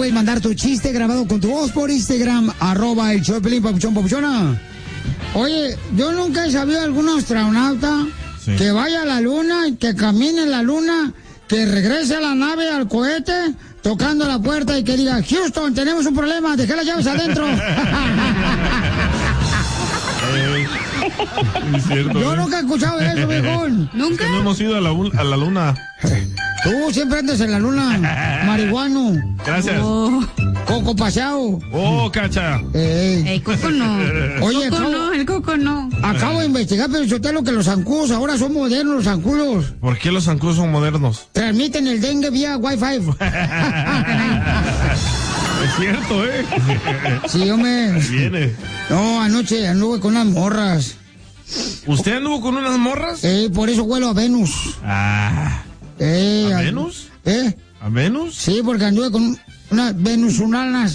puedes mandar tu chiste grabado con tu voz por Instagram, @el show de Piolín, papuchón, papuchona. Oye, yo nunca he sabido de algún astronauta que vaya a la luna, que camine en la luna, que regrese a la nave, al cohete, tocando la puerta y que diga, Houston, tenemos un problema, dejé las llaves adentro. Es cierto, yo nunca he escuchado eso, viejón. ¿Nunca? Es que no hemos ido a la luna. Tú siempre andas en la luna, marihuano. Gracias. Coco paseado. Oh, Cacha. El Coco no. Oye, el Coco no. Acabo de investigar, pero yo te lo que los zancudos ahora son modernos, los zancudos. ¿Por qué los zancudos son modernos? Transmiten el dengue vía Wi-Fi. Es cierto, ¿eh? Sí, hombre. Viene. No, anoche anduve con unas morras. ¿Usted anduvo con unas morras? Por eso huelo a Venus. ¿A Venus? ¿A Venus? Sí, porque anduve con unas venezolanas.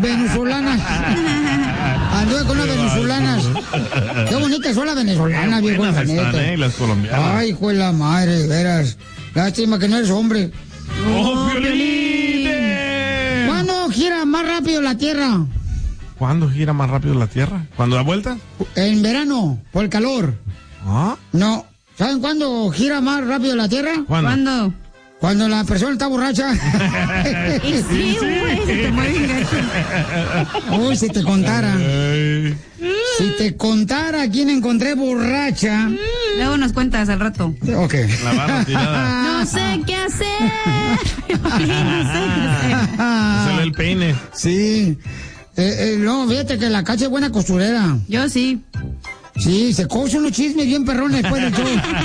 Anduve con unas venezolanas. Qué bonitas son las venezolanas, viejo. Las colombianas. Ay, hijo de la madre, de veras. Lástima que no eres hombre. ¡Oh, Piolín! ¿Cuándo gira más rápido la Tierra? ¿Cuándo gira más rápido la Tierra? ¿Cuándo da vuelta? En verano, por el calor. ¿Ah? No. ¿Saben cuándo gira más rápido la Tierra? ¿Cuándo? Cuando la persona está borracha. Y sí, güey, se te mueve gacho. Uy, si te contara. Si te contara quién encontré borracha. Luego nos cuentas al rato. Ok. La barra tirada. No sé qué hacer. No sé qué hacer. Se le el peine. Sí. No, fíjate que la Cacha es buena costurera. Yo sí. Sí, se cose unos chismes bien perrones después del show.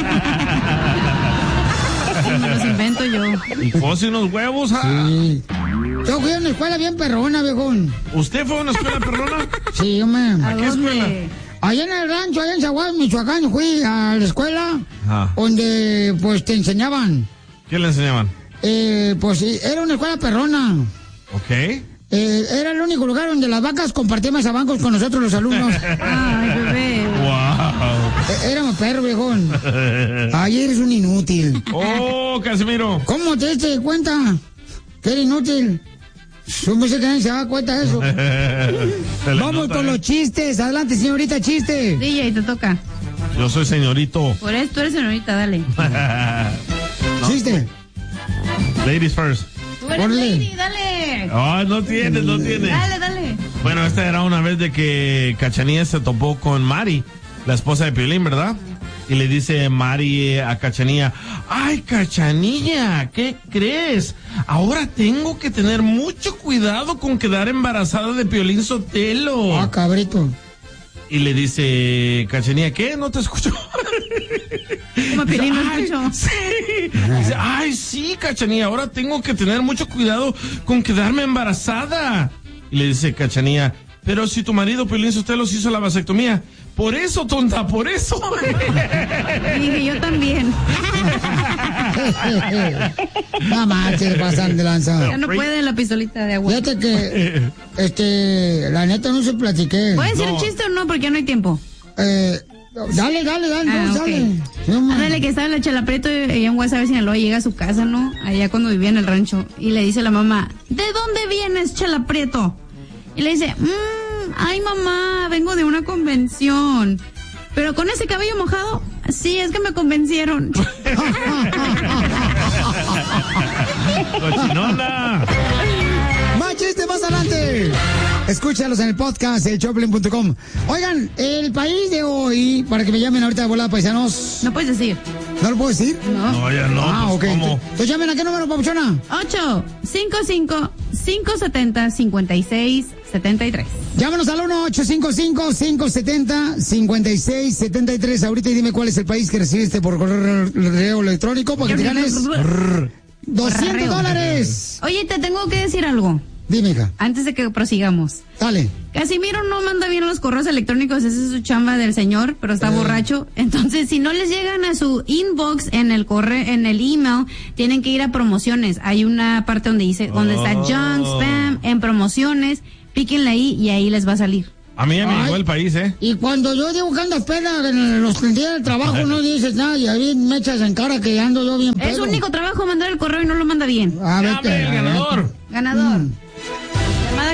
Me los invento yo. ¿Y cose unos huevos? Sí. Yo fui a una escuela bien perrona, viejón. ¿Usted fue a una escuela perrona? Sí, hombre. ¿A qué escuela? Allá en el rancho, allá en Zaguay, Michoacán, fui a la escuela donde, pues, te enseñaban. ¿Qué le enseñaban? Pues, era una escuela perrona. Ok. Era el único lugar donde las vacas compartían mesabancos con nosotros los alumnos. Ay, bebé. Wow. Éramos perros, viejón. Ay, eres un inútil. Oh, Casimiro. ¿Cómo te diste cuenta que eres inútil? Yo pensé que nadie se daba cuenta de eso. Vamos con los chistes. Adelante, señorita, chiste. DJ, te toca. Yo soy señorito. Por eso tú eres señorita, dale. ¿No? Chiste. Ladies first. Tú eres lady, dale. Oh, no tiene. Dale. Bueno, esta era una vez de que Cachanilla se topó con Mari, la esposa de Piolín, ¿verdad? Y le dice Mari a Cachanilla, ¡ay, Cachanilla! ¿Qué crees? Ahora tengo que tener mucho cuidado con quedar embarazada de Piolín Sotelo. Ah, cabrito. Y le dice Cachanilla, ¿qué? No te escucho. Como Piolín no escuchó. Sí. Dice, ay, sí, Cachanilla, ahora tengo que tener mucho cuidado con quedarme embarazada. Y le dice Cachanilla, pero si tu marido Piolín Sotelo se hizo la vasectomía. Por eso, tonta, por eso. Dije, yo también. No manches, pasan de lanza. Ya no puede la pistolita de agua. Fíjate que, la neta no se platiqué. ¿Puede ser chiste o no? Porque ya no hay tiempo. Dale, okay. Dale, que estaba en la Chela Prieto y en Guasave, Sinaloa, llega a su casa, ¿no? Allá cuando vivía en el rancho. Y le dice a la mamá, ¿de dónde vienes, Chela Prieto? Y le dice, ay mamá, vengo de una convención. ¿Pero con ese cabello mojado? Sí, es que me convencieron. ¡Cochinona! ¡Más chistes más adelante! Escúchalos en el podcast, elchoplin.com. Oigan, el país de hoy, para que me llamen ahorita de volada, paisanos. No puedes decir. ¿No lo puedo decir? No, ya no. Ah, pues, ok. ¿cómo? Entonces llamen a qué número, papuchona. 855-570-5673. Llámanos al 1-855-570-5673. Ahorita y dime cuál es el país que recibiste por correo electrónico para que te ganes $200. Oye, te tengo que decir algo. Dime, hija. Antes de que prosigamos. Dale. Casimiro no manda bien los correos electrónicos, esa es su chamba del señor, pero está borracho. Entonces, si no les llegan a su inbox en el en el email, tienen que ir a promociones. Hay una parte donde dice, donde está junk, spam, en promociones, píquenle ahí y ahí les va a salir. A mí ya me llegó el país, ¿eh? Y cuando yo digo que andas peda en los días del trabajo, no dices nada y ahí me echas en cara que ando yo bien pedo. Es su único trabajo mandar el correo y no lo manda bien. A ver, el ganador. Ganador.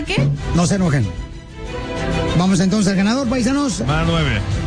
¿Cada qué? No se enojen. Vamos entonces al ganador, paisanos. Va 9.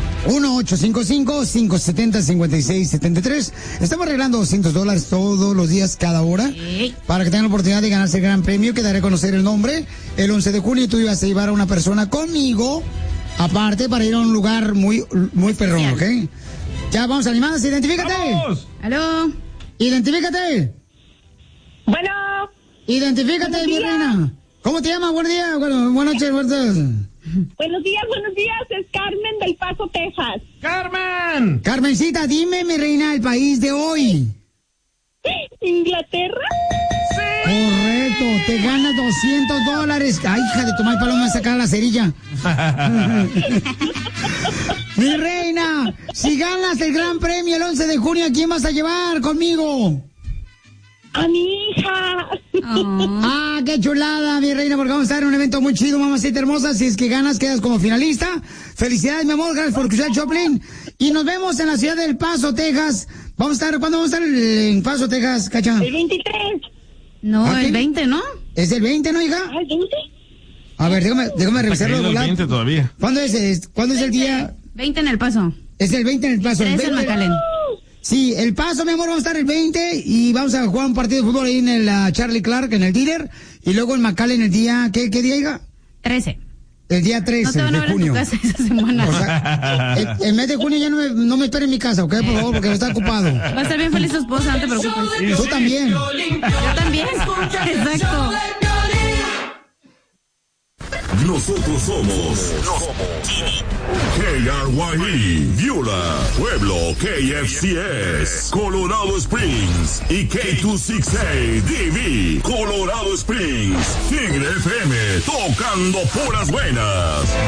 1-855-570-5673. Estamos arreglando $200 todos los días, cada hora, para que tengan la oportunidad de ganarse el gran premio, que daré a conocer el nombre. El 11 de junio tú ibas a llevar a una persona conmigo, aparte, para ir a un lugar muy perrón, ¿ok? Ya vamos a llamadas, identifícate. ¡Vamos! ¿Aló? Identifícate. Bueno. Identifícate, mi reina. ¿Cómo te llamas? Buen día. Bueno, buenas noches, buenas. Buenos días. Es Carmen del Paso, Texas. ¡Carmen! Carmencita, dime, mi reina, el país de hoy. ¿Inglaterra? Correcto, te ganas $200. Ay, hija de tu mal paloma, sacar la cerilla. Mi reina, si ganas el gran premio el 11 de junio, ¿a quién vas a llevar conmigo? A mi hija. Oh. Ah, qué chulada, mi reina, porque vamos a estar en un evento muy chido, mamacita hermosa. Si es que ganas, quedas como finalista. Felicidades, mi amor, gracias por escuchar Choplin. Y nos vemos en la ciudad del Paso, Texas. ¿Cuándo vamos a estar en Paso, Texas, Cacha? El 23. No, ¿Ah, el qué? 20, ¿no? ¿Es el 20, no, hija? ¿El 20? A ver, déjame revisarlo. Está cayendo el 20 todavía. ¿Cuándo es el día? 20 en El Paso. Es el 20 en el Paso. 3 en McAllen. Sí, el Paso, mi amor, vamos a estar el 20 y vamos a jugar un partido de fútbol ahí en el Charlie Clark, en el dealer, y luego en McAllen el día, ¿qué día, hija? 13. El día 13 No te van a de ver junio. en tu casa esa semana. O sea, el mes de junio ya no me esperen en mi casa, ¿ok? Por favor, porque está ocupado. Va a estar bien feliz tu esposa, no te preocupes. Tú también. Yo también. Exacto. Nosotros somos KRYE, Viola, Pueblo, KFCS, Colorado Springs y K268DV, Colorado Springs, Tigre FM, tocando puras buenas.